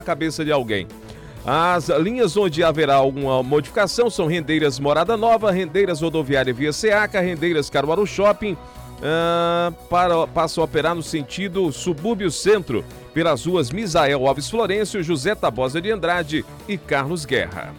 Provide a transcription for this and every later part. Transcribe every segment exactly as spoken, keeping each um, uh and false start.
cabeça de alguém. As linhas onde haverá alguma modificação são Rendeiras Morada Nova, Rendeiras Rodoviária Via Seaca, Rendeiras Caruaru Shopping, uh, para, passam a operar no sentido subúrbio centro, pelas ruas Misael Alves Florencio, José Tabosa de Andrade e Carlos Guerra.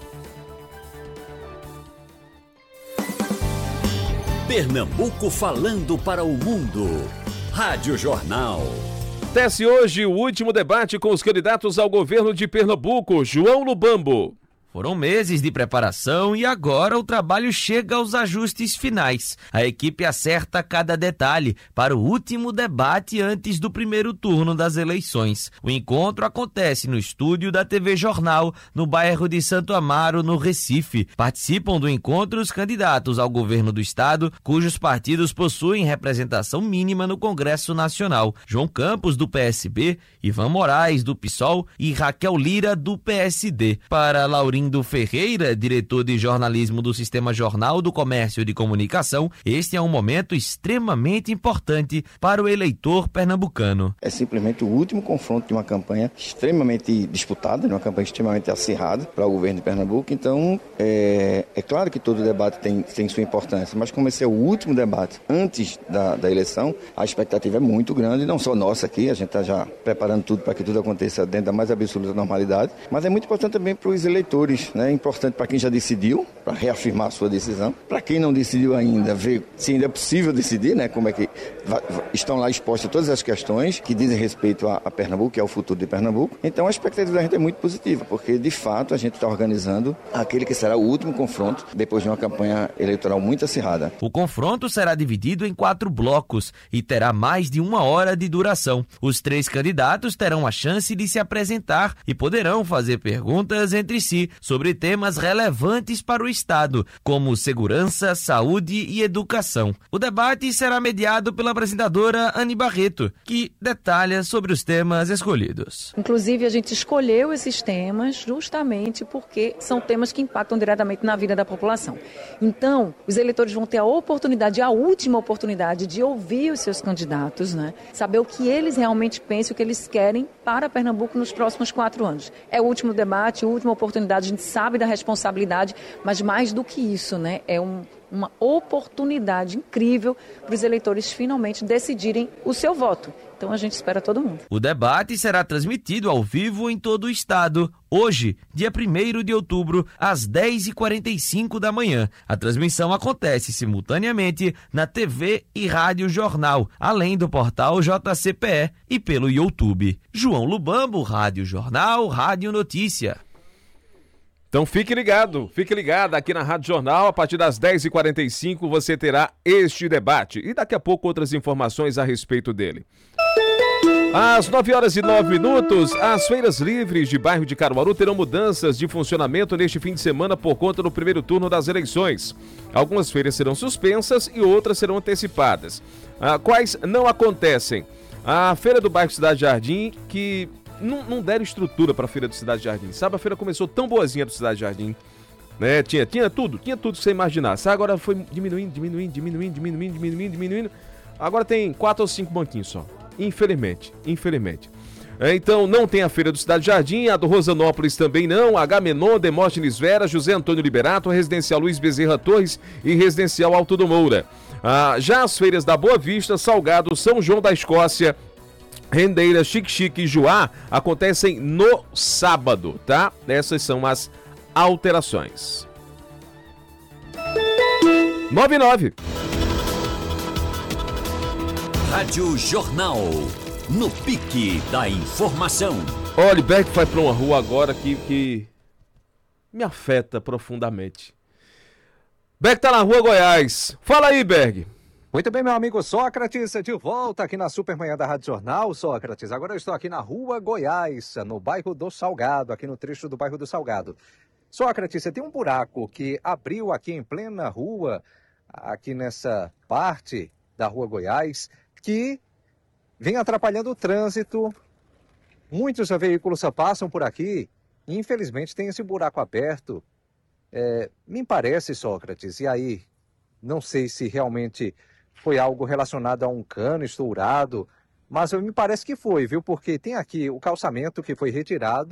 Pernambuco falando para o mundo. Rádio Jornal. Acontece hoje o último debate com os candidatos ao governo de Pernambuco, João Lubambo. Foram meses de preparação e agora o trabalho chega aos ajustes finais. A equipe acerta cada detalhe para o último debate antes do primeiro turno das eleições. O encontro acontece no estúdio da T V Jornal, no bairro de Santo Amaro, no Recife. Participam do encontro os candidatos ao governo do estado, cujos partidos possuem representação mínima no Congresso Nacional. João Campos, do P S B, Ivan Moraes, do PSOL e Raquel Lira, do P S D. Para Laurinho do Ferreira, diretor de jornalismo do Sistema Jornal do Comércio de Comunicação, este é um momento extremamente importante para o eleitor pernambucano. É simplesmente o último confronto de uma campanha extremamente disputada, de uma campanha extremamente acirrada para o governo de Pernambuco. Então, é, é claro que todo debate tem, tem sua importância, mas como esse é o último debate antes da, da eleição, a expectativa é muito grande, não só nossa aqui, a gente está já preparando tudo para que tudo aconteça dentro da mais absoluta normalidade, mas é muito importante também para os eleitores. Né? É importante para quem já decidiu, para reafirmar a sua decisão. Para quem não decidiu ainda, ver se ainda é possível decidir, né? Como é que vai, estão lá expostas todas as questões que dizem respeito a, a Pernambuco, que é o futuro de Pernambuco. Então a expectativa da gente é muito positiva, porque de fato a gente está organizando aquele que será o último confronto depois de uma campanha eleitoral muito acirrada. O confronto será dividido em quatro blocos e terá mais de uma hora de duração. Os três candidatos terão a chance de se apresentar e poderão fazer perguntas entre si sobre temas relevantes para o Estado, como segurança, saúde e educação. O debate será mediado pela apresentadora Anny Barreto, que detalha sobre os temas escolhidos. Inclusive, a gente escolheu esses temas justamente porque são temas que impactam diretamente na vida da população. Então, os eleitores vão ter a oportunidade, a última oportunidade de ouvir os seus candidatos, né? Saber o que eles realmente pensam, o que eles querem para Pernambuco nos próximos quatro anos. É o último debate, a última oportunidade. A gente sabe da responsabilidade, mas mais do que isso, né, é um, uma oportunidade incrível para os eleitores finalmente decidirem o seu voto. Então a gente espera todo mundo. O debate será transmitido ao vivo em todo o estado, hoje, dia primeiro de outubro, às dez e quarenta e cinco da manhã. A transmissão acontece simultaneamente na T V e Rádio Jornal, além do portal J C P E e pelo YouTube. João Lubambo, Rádio Jornal, Rádio Notícia. Então fique ligado, fique ligado aqui na Rádio Jornal, a partir das dez e quarenta e cinco você terá este debate e daqui a pouco outras informações a respeito dele. Às nove horas e nove minutos, as feiras livres de bairro de Caruaru terão mudanças de funcionamento neste fim de semana por conta do primeiro turno das eleições. Algumas feiras serão suspensas e outras serão antecipadas. Ah, quais não acontecem? A feira do bairro Cidade Jardim, que Não, não deram estrutura para a feira do Cidade Jardim, sabe? A feira começou tão boazinha do Cidade Jardim, né? Tinha, tinha tudo, tinha tudo que você imaginasse. Agora foi diminuindo, diminuindo, diminuindo, diminuindo, diminuindo, diminuindo. Agora tem quatro ou cinco banquinhos só. Infelizmente, infelizmente. É, então não tem a feira do Cidade Jardim, a do Rosanópolis também não, Agamenon, Demóstenes Vera, José Antônio Liberato, Residencial Luiz Bezerra Torres e Residencial Alto do Moura. Ah, já as feiras da Boa Vista, Salgado, São João da Escócia, Rendeira, Xique-Xique e Juá acontecem no sábado, tá? Essas são as alterações. nove e nove. Rádio Jornal, no pique da informação. Olha, Berg vai para uma rua agora que, que me afeta profundamente. Berg tá na Rua Goiás. Fala aí, Berg. Muito bem, meu amigo Sócrates, de volta aqui na Supermanhã da Rádio Jornal. Sócrates, agora eu estou aqui na Rua Goiás, no bairro do Salgado, aqui no trecho do bairro do Salgado. Sócrates, você tem um buraco que abriu aqui em plena rua, aqui nessa parte da Rua Goiás, que vem atrapalhando o trânsito. Muitos veículos passam por aqui e, infelizmente, tem esse buraco aberto. É, me parece, Sócrates, e aí, não sei se realmente foi algo relacionado a um cano estourado, Mas me parece que foi, viu? Porque tem aqui o calçamento que foi retirado